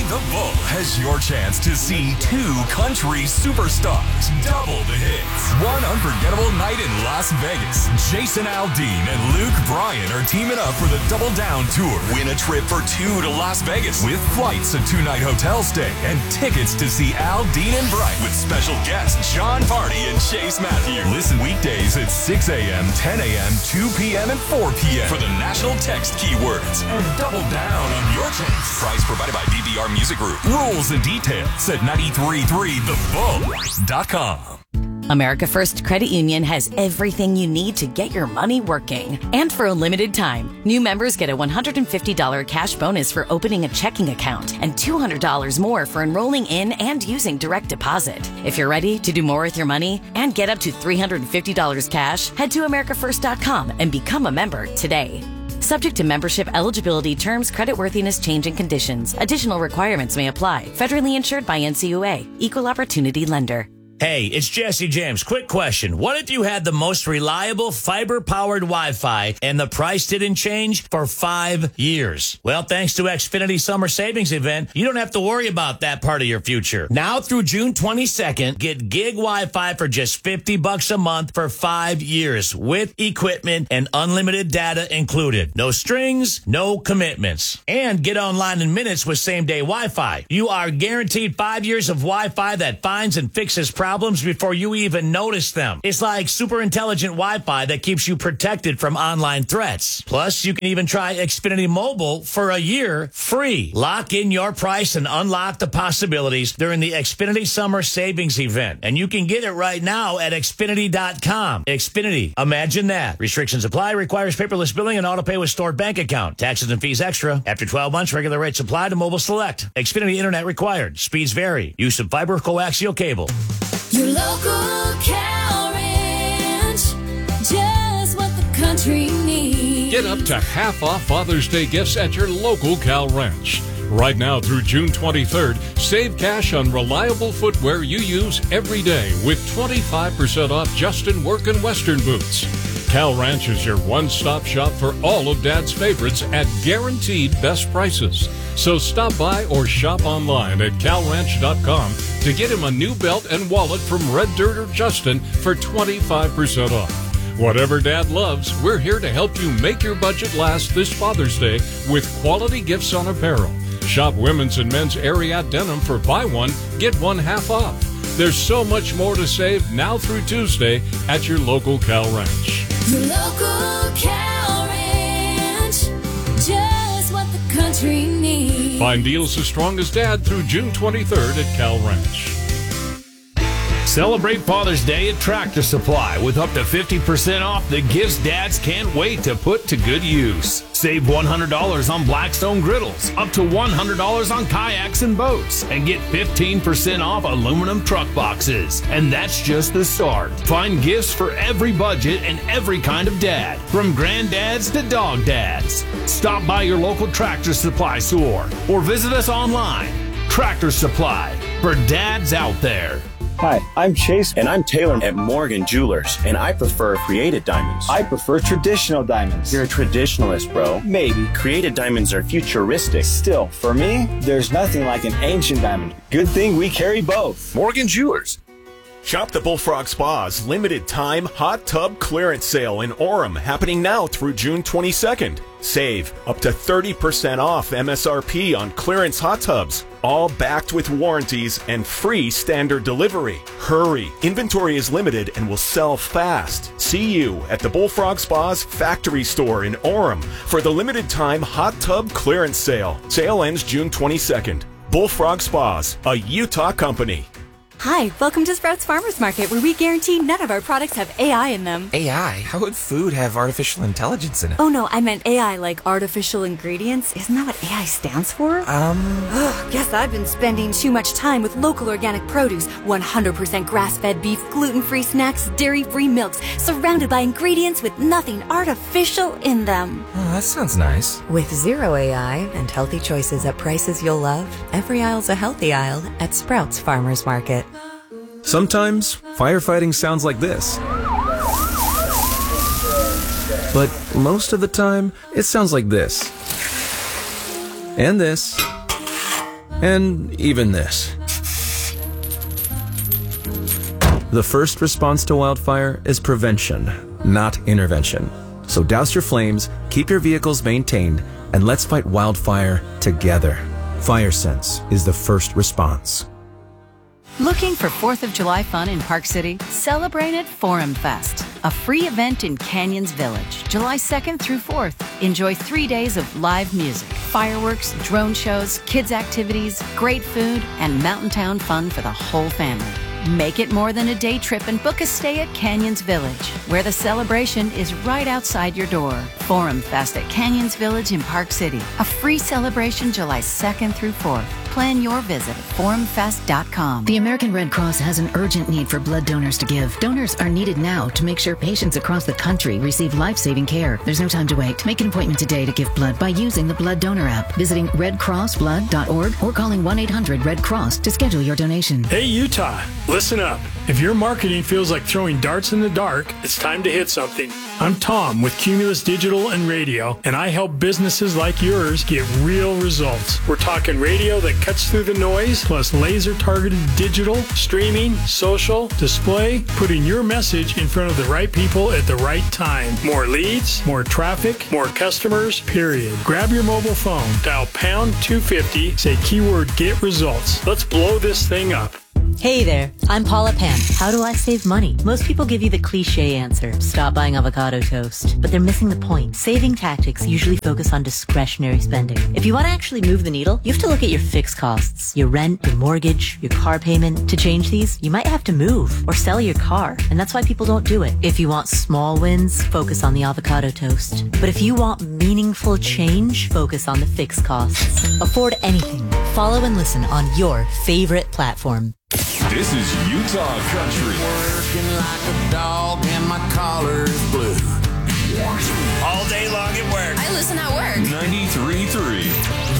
The Bull has your chance to see two country superstars double the hits. One unforgettable night in Las Vegas. Jason Aldean and Luke Bryan are teaming up for the Double Down Tour. Win a trip for two to Las Vegas with flights, a 2-night hotel stay, and tickets to see Aldean and Bryan with special guests John Party and Chase Matthews. Listen weekdays at 6 a.m., 10 a.m., 2 p.m., and 4 p.m. for the national text keywords and double down on your chance. Price provided by DVR Music Group. Rules and details at 933thebull.com. America First Credit Union has everything you need to get your money working. And for a limited time, new members get a $150 cash bonus for opening a checking account and $200 more for enrolling in and using direct deposit. If you're ready to do more with your money and get up to $350 cash, head to AmericaFirst.com and become a member today. Subject to membership eligibility, terms, creditworthiness, change, and conditions. Additional requirements may apply. Federally insured by NCUA. Equal Opportunity Lender. Hey, it's Jesse James. Quick question. What if you had the most reliable fiber-powered Wi-Fi and the price didn't change for 5 years? Well, thanks to Xfinity Summer Savings Event, you don't have to worry about that part of your future. Now through June 22nd, get gig Wi-Fi for just $50 a month for 5 years with equipment and unlimited data included. No strings, no commitments. And get online in minutes with same-day Wi-Fi. You are guaranteed 5 years of Wi-Fi that finds and fixes problems before you even notice them. It's like super intelligent Wi-Fi that keeps you protected from online threats. Plus, you can even try Xfinity Mobile for a year free. Lock in your price and unlock the possibilities during the Xfinity Summer Savings Event. And you can get it right now at Xfinity.com. Xfinity. Imagine that. Restrictions apply. Requires paperless billing and auto pay with stored bank account. Taxes and fees extra. After 12 months, regular rates apply to Mobile Select. Xfinity Internet required. Speeds vary. Use of fiber coaxial cable. Your local cow ranch, just what the country needs. Get up to half off Father's Day gifts at your local Cal Ranch. Right now through June 23rd, save cash on reliable footwear you use every day with 25% off Justin Work and Western boots. Cal Ranch is your one-stop shop for all of Dad's favorites at guaranteed best prices. So stop by or shop online at calranch.com to get him a new belt and wallet from Red Dirt or Justin for 25% off. Whatever Dad loves, we're here to help you make your budget last this Father's Day with quality gifts on apparel. Shop women's and men's Ariat denim for buy one, get one half off. There's so much more to save now through Tuesday at your local Cal Ranch. Your local cow ranch, just what the country needs. Find deals as strong as Dad through June 23rd at Cal Ranch. Celebrate Father's Day at Tractor Supply with up to 50% off the gifts dads can't wait to put to good use. Save $100 on Blackstone griddles, up to $100 on kayaks and boats, and get 15% off aluminum truck boxes. And that's just the start. Find gifts for every budget and every kind of dad, from granddads to dog dads. Stop by your local Tractor Supply store or visit us online. Tractor Supply, for dads out there. Hi, I'm Chase, and I'm Taylor at Morgan Jewelers, and I prefer created diamonds. I prefer traditional diamonds. You're a traditionalist, bro. Maybe. Created diamonds are futuristic. Still, for me, there's nothing like an ancient diamond. Good thing we carry both. Morgan Jewelers. Shop the Bullfrog Spa's limited time hot tub clearance sale in Orem happening now through June 22nd. Save up to 30% off MSRP on clearance hot tubs, all backed with warranties and free standard delivery. Hurry! Inventory is limited and will sell fast. See you at the Bullfrog Spa's factory store in Orem for the limited time hot tub clearance sale. Sale ends June 22nd. Bullfrog Spas, a Utah company. Hi, welcome to Sprouts Farmers Market, where we guarantee none of our products have AI in them. AI? How would food have artificial intelligence in it? Oh no, I meant AI like artificial ingredients. Isn't that what AI stands for? Guess I've been spending too much time with local organic produce, 100% grass-fed beef, gluten-free snacks, dairy-free milks, surrounded by ingredients with nothing artificial in them. Oh, that sounds nice. With zero AI and healthy choices at prices you'll love, every aisle's a healthy aisle at Sprouts Farmers Market. Sometimes, firefighting sounds like this. But most of the time, it sounds like this. And this. and even this. The first response to wildfire is prevention, not intervention. So douse your flames, keep your vehicles maintained, and let's fight wildfire together. FireSense is the first response. Looking for 4th of July fun in Park City? Celebrate at Forum Fest, a free event in Canyons Village, July 2nd through 4th. Enjoy 3 days of live music, fireworks, drone shows, kids' activities, great food, and mountain town fun for the whole family. Make it more than a day trip and book a stay at Canyons Village, where the celebration is right outside your door. Forum Fest at Canyons Village in Park City. A free celebration July 2nd through 4th. Plan your visit at forumfest.com. The American Red Cross has an urgent need for blood donors to give. Donors are needed now to make sure patients across the country receive life-saving care. There's no time to wait. Make an appointment today to give blood by using the Blood Donor app, visiting redcrossblood.org or calling 1-800-RED-CROSS to schedule your donation. Hey, Utah, listen up. If your marketing feels like throwing darts in the dark, it's time to hit something. I'm Tom with Cumulus Digital and Radio, and I help businesses like yours get real results. We're talking radio that cuts through the noise, plus laser-targeted digital, streaming, social, display, putting your message in front of the right people at the right time. More leads, more traffic, more customers, period. Grab your mobile phone, dial pound 250, say keyword get results. Let's blow this thing up. Hey there, I'm Paula Pan. How do I save money? Most people give you the cliche answer, stop buying avocado toast. But they're missing the point. Saving tactics usually focus on discretionary spending. If you want to actually move the needle, you have to look at your fixed costs. Your rent, your mortgage, your car payment. To change these, you might have to move or sell your car. And that's why people don't do it. If you want small wins, focus on the avocado toast. But if you want meaningful change, focus on the fixed costs. Afford anything. Follow and listen on your favorite platform. This is Utah Country. Working like a dog and my collar is blue. All day long at work. I listen at work. 93.3.